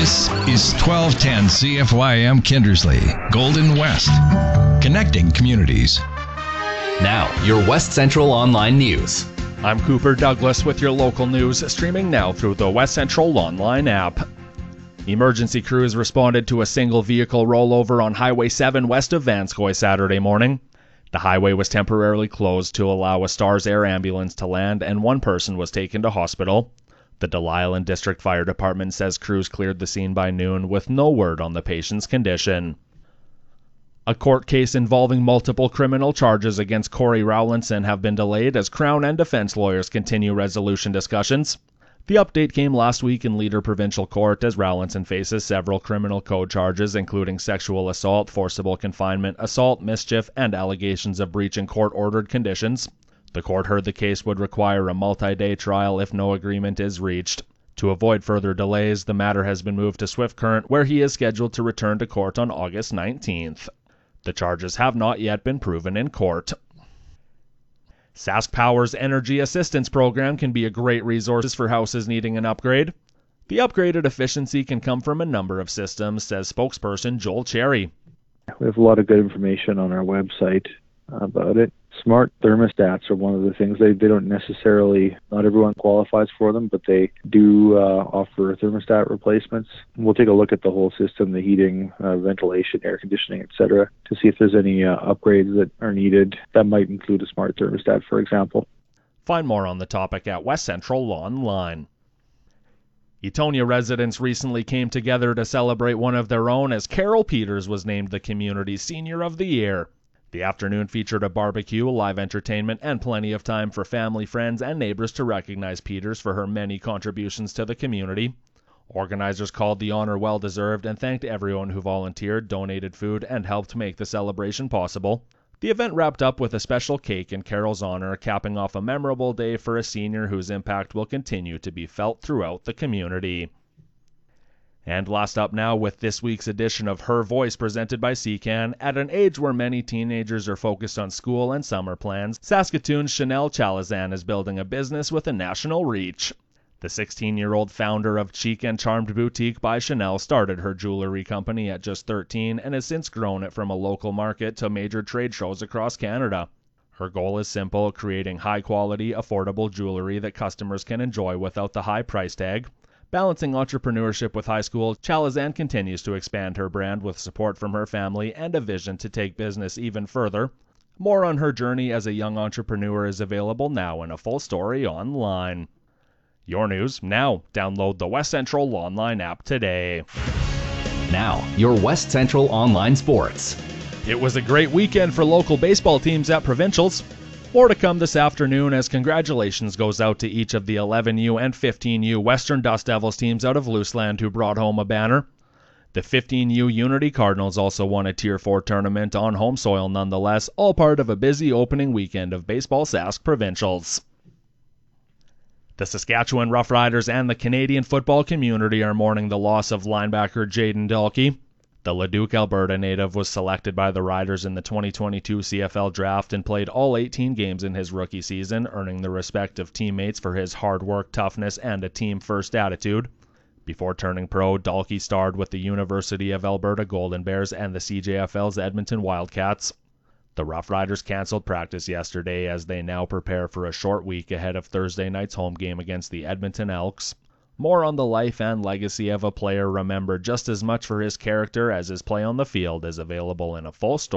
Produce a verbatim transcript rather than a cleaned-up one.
This is twelve ten C F Y M Kindersley, Golden West, connecting communities. Now, your West Central Online News. I'm Cooper Douglas with your local news, streaming now through the West Central Online app. Emergency crews responded to a single vehicle rollover on Highway seven west of Vanscoy Saturday morning. The highway was temporarily closed to allow a Stars Air ambulance to land, and one person was taken to hospital. The Delisle District Fire Department says crews cleared the scene by noon with no word on the patient's condition. A court case involving multiple criminal charges against Corey Rowlinson have been delayed as Crown and defense lawyers continue resolution discussions. The update came last week in Leader Provincial Court as Rowlinson faces several criminal code charges including sexual assault, forcible confinement, assault, mischief, and allegations of breaching court-ordered conditions. The court heard the case would require a multi-day trial if no agreement is reached. To avoid further delays, the matter has been moved to Swift Current, where he is scheduled to return to court on August nineteenth. The charges have not yet been proven in court. Sask Power's Energy Assistance Program can be a great resource for houses needing an upgrade. The upgraded efficiency can come from a number of systems, says spokesperson Joel Cherry. We have a lot of good information on our website about it. Smart thermostats are one of the things. They they don't necessarily, not everyone qualifies for them, but they do uh, offer thermostat replacements. We'll take a look at the whole system, the heating, uh, ventilation, air conditioning, et cetera, to see if there's any uh, upgrades that are needed. That might include a smart thermostat, for example. Find more on the topic at West Central Online. Etonia residents recently came together to celebrate one of their own as Carol Peters was named the community's Senior of the Year. The afternoon featured a barbecue, live entertainment, and plenty of time for family, friends, and neighbors to recognize Peters for her many contributions to the community. Organizers called the honor well-deserved and thanked everyone who volunteered, donated food, and helped make the celebration possible. The event wrapped up with a special cake in Carol's honor, capping off a memorable day for a senior whose impact will continue to be felt throughout the community. And last up now with this week's edition of Her Voice presented by C C A N. At an age where many teenagers are focused on school and summer plans, Saskatoon's Chanel Chalazan is building a business with a national reach. The sixteen-year-old founder of Chic and Charmed Boutique by Chanel started her jewelry company at just thirteen and has since grown it from a local market to major trade shows across Canada. Her goal is simple, creating high-quality, affordable jewelry that customers can enjoy without the high price tag. Balancing entrepreneurship with high school, Chalazan continues to expand her brand with support from her family and a vision to take business even further. More on her journey as a young entrepreneur is available now in a full story online. Your news now. Download the West Central Online app today. Now, your West Central Online Sports. It was a great weekend for local baseball teams at provincials. More to come this afternoon as congratulations goes out to each of the eleven U and fifteen U Western Dust Devils teams out of Luseland who brought home a banner. The fifteen U Unity Cardinals also won a Tier four tournament on home soil nonetheless, all part of a busy opening weekend of Baseball Sask Provincials. The Saskatchewan Roughriders and the Canadian football community are mourning the loss of linebacker Jaden Dalkey. The Leduc, Alberta native was selected by the Riders in the twenty twenty-two C F L draft and played all eighteen games in his rookie season, earning the respect of teammates for his hard work, toughness, and a team-first attitude. Before turning pro, Dalkey starred with the University of Alberta Golden Bears and the C J F L's Edmonton Wildcats. The Roughriders canceled practice yesterday as they now prepare for a short week ahead of Thursday night's home game against the Edmonton Elks. More on the life and legacy of a player remembered just as much for his character as his play on the field is available in a full story.